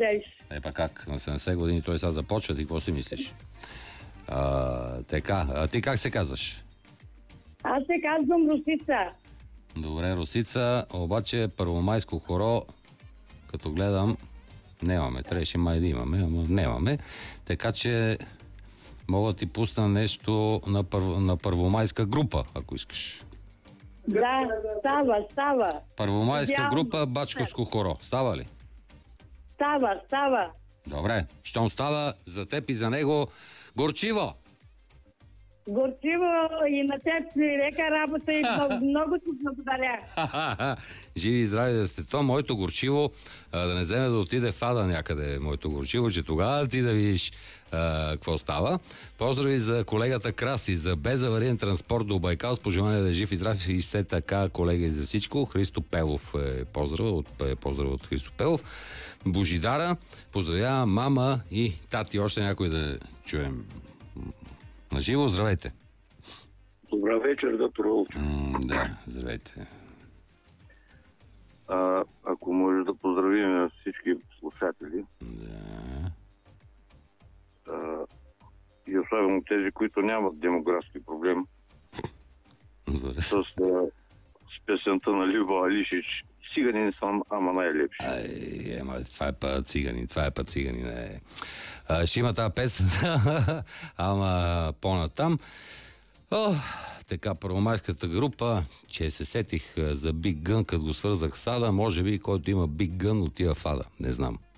младеж. Па как? На 70 години той сега започва. Ти какво си мислиш? Така. А ти как се казваш? Аз се казвам Русица. Добре, Русица. Обаче първомайско хоро, като гледам, нямаме. Трябваше май да имаме, ама нямаме. Така че мога да ти пусна нещо на първомайска група, ако искаш. Да, става. Първомайска група Бачковско хоро. Става ли? Става. Добре. Щом става, за теб и за него горчиво! Горчиво и на теб си лека работа и много ти благодаря. Живи и здрави да сте. То моето горчиво, да не вземе да отиде в ада някъде моето горчиво, че тогава ти да видиш какво става. Поздрави за колегата Краси, за безавариен транспорт до Байкал, с пожелание да е жив и здрав и все така, колега, и за всичко. Христо Пелов е поздрав от Христо Пелов. Божидара, поздравява мама и тати. Още някой да чуем на живо. Здравейте! Добра вечер, доктор Волов. Да, здравейте. Ако може да поздравим всички слушатели. Да. И особено тези, които нямат демографски проблем. Добре. С песента на Любо Алишич. Циганин съм, ама най-лепши. Това е път циганин. Ще има тази песен, ама по-натам. Така, първомайската група, че се сетих за Big Gun, като го свързах с Ада, може би, който има Big Gun, отива в Ада. Не знам.